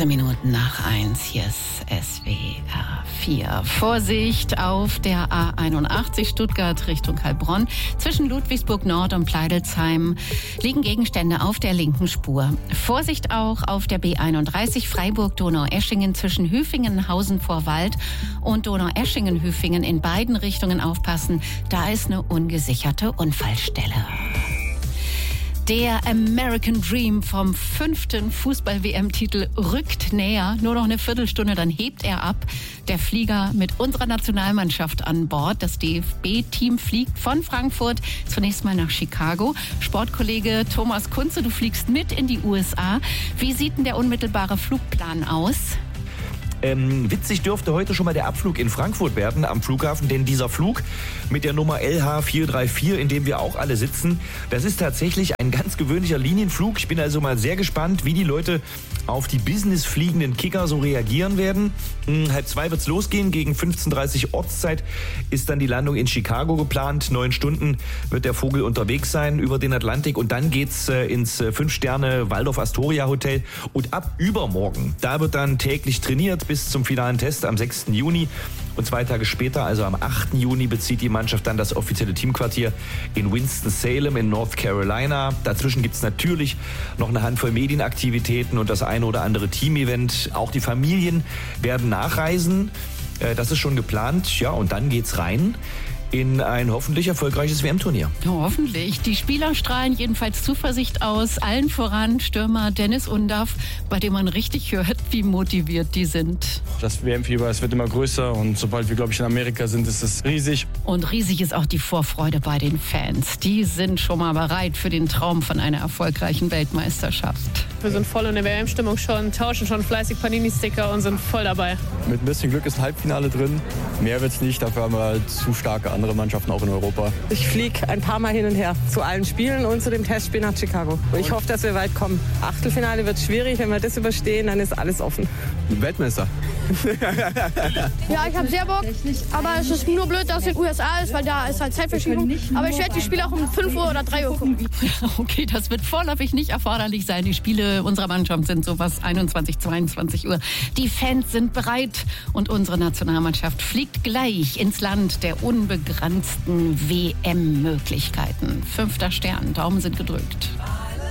18 Minuten nach 1, hier ist SWR 4. Vorsicht auf der A81 Stuttgart Richtung Heilbronn. Zwischen Ludwigsburg Nord und Pleidelsheim liegen Gegenstände auf der linken Spur. Vorsicht auch auf der B31 Freiburg-Donaueschingen zwischen Hüfingen-Hausen vor Wald und Donaueschingen-Hüfingen in beiden Richtungen aufpassen. Da ist eine ungesicherte Unfallstelle. Der American Dream vom 5. Fußball-WM-Titel rückt näher. Nur noch eine Viertelstunde, dann hebt er ab. Der Flieger mit unserer Nationalmannschaft an Bord. Das DFB-Team fliegt von Frankfurt zunächst mal nach Chicago. Sportkollege Thomas Kunze, du fliegst mit in die USA. Wie sieht denn der unmittelbare Flugplan aus? Witzig dürfte heute schon mal der Abflug in Frankfurt werden am Flughafen, denn dieser Flug mit der Nummer LH434, in dem wir auch alle sitzen, das ist tatsächlich ein ganz gewöhnlicher Linienflug. Ich bin also mal sehr gespannt, wie die Leute auf die businessfliegenden Kicker so reagieren werden. 1:30 wird's losgehen, gegen 15:30 Ortszeit ist dann die Landung in Chicago geplant. 9 Stunden wird der Vogel unterwegs sein über den Atlantik und dann geht's ins 5-Sterne Waldorf Astoria Hotel und ab übermorgen, da wird dann täglich trainiert bis zum finalen Test am 6. Juni. Und 2 Tage später, also am 8. Juni, bezieht die Mannschaft dann das offizielle Teamquartier in Winston-Salem in North Carolina. Dazwischen gibt es natürlich noch eine Handvoll Medienaktivitäten und das eine oder andere Team-Event. Auch die Familien werden nachreisen. Das ist schon geplant. Ja, und dann geht's rein in ein hoffentlich erfolgreiches WM-Turnier. Ja, hoffentlich. Die Spieler strahlen jedenfalls Zuversicht aus. Allen voran Stürmer Dennis Undaff, bei dem man richtig hört, wie motiviert die sind. Das WM-Fieber, es wird immer größer und sobald wir, glaube ich, in Amerika sind, ist es riesig. Und riesig ist auch die Vorfreude bei den Fans. Die sind schon mal bereit für den Traum von einer erfolgreichen Weltmeisterschaft. Wir sind voll in der WM-Stimmung schon, tauschen schon fleißig Panini-Sticker und sind voll dabei. Mit ein bisschen Glück ist ein Halbfinale drin. Mehr wird's nicht, dafür haben wir halt zu starke andere Mannschaften auch in Europa. Ich fliege ein paar Mal hin und her zu allen Spielen und zu dem Testspiel nach Chicago. Und ich hoffe, dass wir weit kommen. Achtelfinale wird schwierig, wenn wir das überstehen, dann ist alles offen. Weltmeister. Ja, ich habe sehr Bock, aber es ist nur blöd, dass es in den USA ist, weil da ist halt Zeitverschiebung. Aber ich werde die Spiele auch um 5 Uhr oder 3 Uhr gucken. Okay, das wird vorläufig nicht erforderlich sein. Die Spiele unserer Mannschaft sind sowas 21, 22 Uhr. Die Fans sind bereit und unsere Nationalmannschaft fliegt gleich ins Land der unbegrenzten WM-Möglichkeiten. 5. Stern, Daumen sind gedrückt.